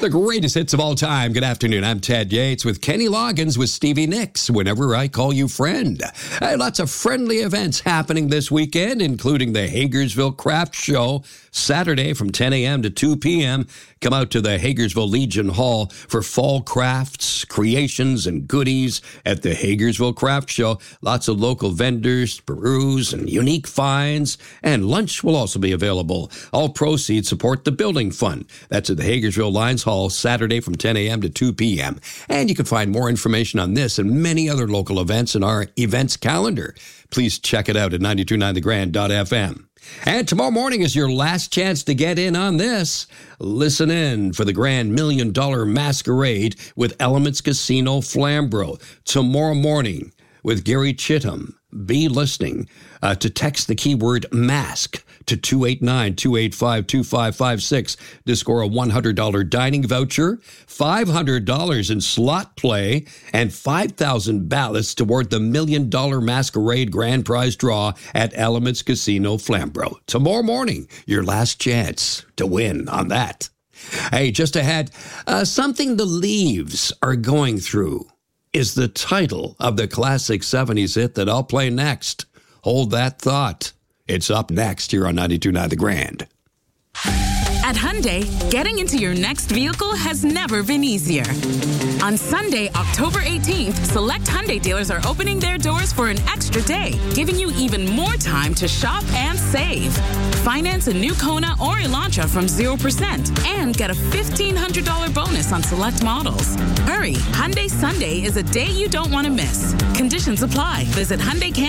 The greatest hits of all time. Good afternoon. I'm Ted Yates with Kenny Loggins with Stevie Nicks. Whenever I call you friend. Hey, lots of friendly events happening this weekend, including the Hagersville Craft Show, Saturday from 10 a.m. to 2 p.m. Come out to the Hagersville Legion Hall for fall crafts, creations, and goodies at the Hagersville Craft Show. Lots of local vendors, brews, and unique finds, and lunch will also be available. All proceeds support the building fund. That's at the Hagersville Lions Hall, Saturday from 10 a.m. to 2 p.m. And you can find more information on this and many other local events in our events calendar. Please check it out at 929thegrand.fm. And tomorrow morning is your last chance to get in on this. Listen in for the Grand $1 Million Masquerade with Elements Casino Flamborough. Tomorrow morning with Gary Chittum. Be listening to text the keyword mask to 289-285-2556 to score a $100 dining voucher, $500 in slot play, and 5,000 ballots toward the $1 Million Masquerade grand prize draw at Elements Casino Flamborough. Tomorrow morning, your last chance to win on that. Hey, just ahead, something the Leaves are going through is the title of the classic 70s hit that I'll play next. Hold that thought. It's up next here on 92.9 The Grand. At Hyundai, getting into your next vehicle has never been easier. On Sunday, October 18th, select Hyundai dealers are opening their doors for an extra day, giving you even more time to shop and save. Finance a new Kona or Elantra from 0% and get a $1,500 bonus on select models. Hurry, Hyundai Sunday is a day you don't want to miss. Conditions apply. Visit Hyundai